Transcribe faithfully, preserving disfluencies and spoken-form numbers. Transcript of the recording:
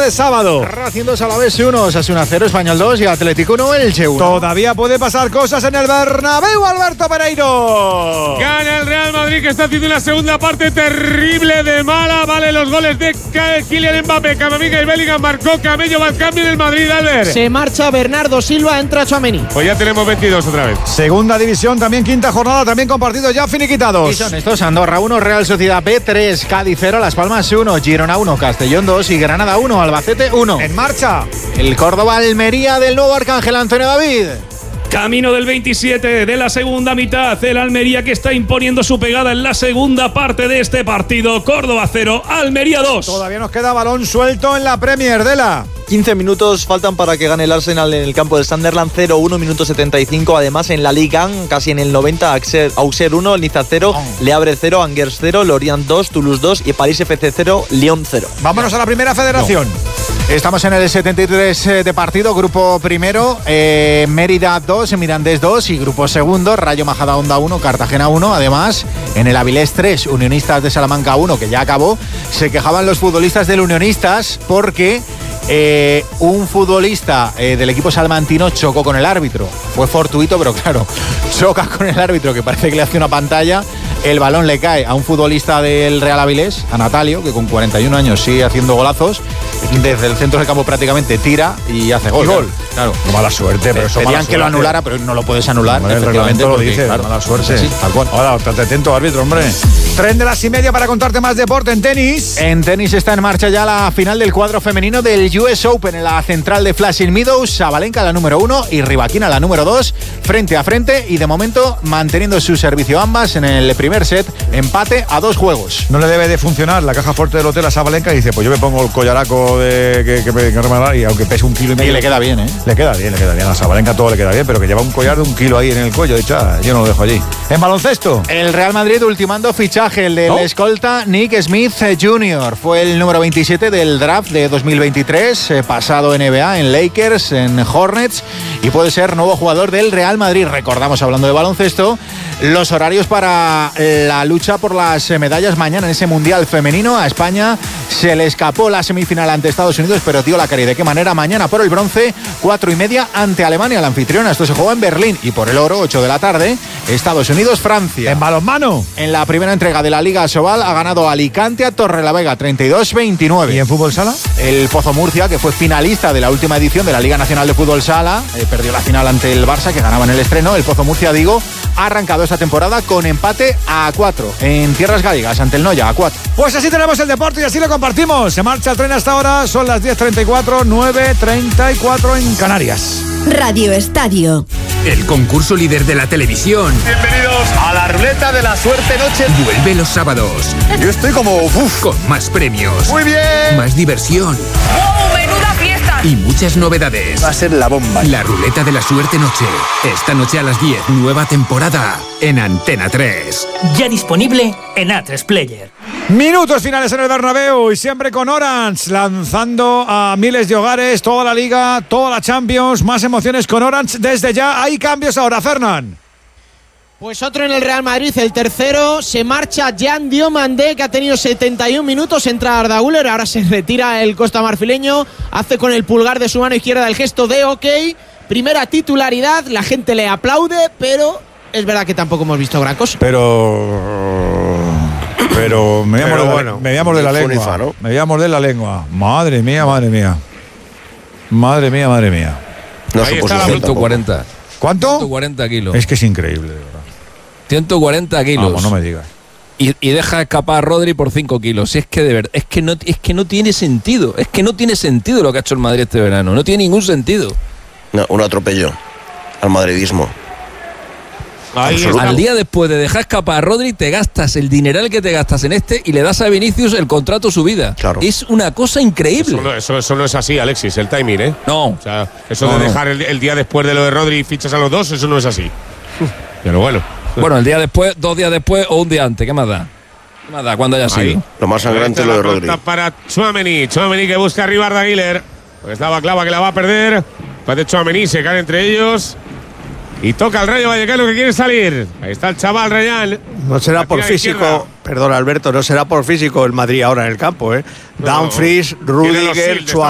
de sábado. Racing dos, Alavés uno, Osasuna cero, Español dos y Atlético uno, Elche uno. Todavía puede pasar cosas en el Bernabéu, Alberto Pereiro. Gana el Real Madrid, que está haciendo una segunda parte terrible de mala. Vale, los goles de Kylian Mbappé, Camavinga y Bellingham. Marcó Camello, va al cambio en el Madrid, Albert. Se marcha Bernardo Silva, entra Tchouaméni. Pues ya tenemos veintidós otra vez. Segunda división, también quinta jornada, también con partidos ya finiquitados. Y son estos: Andorra uno, Real Sociedad B tres, Cádiz cero, Las Palmas uno, Girona uno, Castellón dos y Granada uno, Albacete uno. En marcha el Córdoba-Almería del nuevo Arcángel Antonio David. Camino del veintisiete de la segunda mitad, el Almería que está imponiendo su pegada en la segunda parte de este partido. Córdoba cero, Almería dos. Todavía nos queda balón suelto en la Premier, Dela. quince minutos faltan para que gane el Arsenal en el campo del Sunderland, cero uno, minuto setenta y cinco. Además, en la Liga, casi en el noventa, Auxerre uno, Niza cero, oh. Le Havre cero, Angers cero, Lorient dos, Toulouse dos y París F C cero, Lyon cero. Vámonos a la primera federación. No. Estamos en el setenta y tres de partido, grupo primero, eh, Mérida dos, Mirandés dos y grupo segundo, Rayo Majadahonda uno, Cartagena uno. Además, en el Avilés tres, Unionistas de Salamanca uno, que ya acabó. Se quejaban los futbolistas del Unionistas porque eh, un futbolista eh, del equipo salmantino chocó con el árbitro. Fue fortuito, pero claro, choca con el árbitro, que parece que le hace una pantalla. El balón le cae a un futbolista del Real Avilés, a Natalio, que con cuarenta y un años sigue haciendo golazos. Desde el centro del campo prácticamente tira y hace gol. Gol. Claro. No, mala suerte, pero eso Pedían mala que lo anulara, pero no lo puedes anular. No, el reglamento lo porque, dice, claro, mala suerte. Sí, tal cual. Ahora, estate atento, árbitro, hombre. Tren de las y media para contarte más deporte en tenis. En tenis está en marcha ya la final del cuadro femenino del U S Open en la central de Flushing Meadows. Sabalenka la número uno y Rybakina la número dos, frente a frente, y de momento manteniendo su servicio ambas en el primer set, empate a dos juegos. No le debe de funcionar la caja fuerte del hotel a Sabalenka y dice, pues yo me pongo el collaraco de que, que me que regalar, y aunque pese un kilo y medio. Y le queda bien, ¿eh? Le queda bien, le queda bien. A Sabalenka todo le queda bien, pero que lleva un collar de un kilo ahí en el cuello. De hecho, yo no lo dejo allí. En baloncesto, el Real Madrid ultimando fichaje, el del ¿no? escolta Nick Smith junior Fue el número veintisiete del draft de dos mil veintitrés, eh, pasado N B A en Lakers, en Hornets, y puede ser nuevo jugador del Real Madrid. Recordamos, hablando de baloncesto, los horarios para la lucha por las medallas mañana en ese Mundial femenino. A España se le escapó la semifinal ante Estados Unidos, pero dio la cara. ¿Y de qué manera? Mañana por el bronce, cuatro y media ante Alemania, la anfitriona. Esto se juega en Berlín. Y por el oro, ocho de la tarde, Estados Unidos, Francia. En balonmano, en la primera entrega de la Liga Sobal ha ganado Alicante a Torrelavega treinta y dos veintinueve. ¿Y en fútbol sala? El Pozo Murcia, que fue finalista de la última edición de la Liga Nacional de Fútbol Sala, eh, perdió la final ante el Barça, que ganaba en el estreno. El Pozo Murcia, digo, ha arrancado esta temporada con empate a cuatro en tierras gallegas ante el Noya, a cuatro. Pues así tenemos el deporte y así lo compartimos. Se marcha el tren hasta ahora, son las diez treinta y cuatro, nueve treinta y cuatro en Canarias. Radio Estadio. El concurso líder de la televisión. Bienvenidos a la ruleta de la suerte noche. Vuelve los sábados. Yo estoy como uf. Con más premios. Muy bien. Más diversión. ¡Oh, menuda fiesta! Y muchas novedades. Va a ser la bomba. La ruleta de la suerte noche. Esta noche a las diez, nueva temporada en Antena tres. Ya disponible en A tres Player. Minutos finales en el Bernabéu y siempre con Orange, lanzando a miles de hogares toda la Liga, toda la Champions, más emociones con Orange desde ya. Hay cambios ahora, Fernán. Pues otro en el Real Madrid, el tercero, se marcha Jan Diomandé, que ha tenido setenta y un minutos, entra Arda Güler, ahora se retira el costamarfileño, hace con el pulgar de su mano izquierda el gesto de ok, primera titularidad, la gente le aplaude, pero es verdad que tampoco hemos visto gran cosa. Pero... Pero me voy a morder bueno, la, me la lengua. Funifa, ¿no? Me voy a morder la lengua. Madre mía, madre mía. Madre mía, madre mía. No Ahí está la ciento cuarenta. ¿Cuánto? ciento cuarenta kilos. Es que es increíble, de verdad. ciento cuarenta kilos. Vamos, no me digas. Y, y deja escapar a Rodri por cinco kilos. Es que de verdad, es que no, es que no tiene sentido. Es que no tiene sentido lo que ha hecho el Madrid este verano. No tiene ningún sentido. No, un atropello al madridismo. Al día después de dejar escapar a Rodri, te gastas el dineral que te gastas en este y le das a Vinicius el contrato subida. Claro. Es una cosa increíble. Eso no, eso, eso no es así, Alexis, el timing, ¿eh? No. O sea, eso no, de no. dejar el, el día después de lo de Rodri y fichas a los dos, eso no es así. Pero bueno. Bueno, el día después, dos días después o un día antes, ¿qué más da? ¿Qué más da cuando haya Ahí. sido? Lo más sangrante es lo de Rodri. Para Tchouaméni, Tchouaméni que busca arriba a Arda Güler. Pues estaba clava que la va a perder. Parece Tchouaméni, se cae entre ellos. Y toca al Rayo Vallecano que quiere salir. Ahí está el chaval Rayán. No será por físico, perdón Alberto, no será por físico el Madrid ahora en el campo, ¿eh? No, Dumfries, Rudiger, Tchouaméni.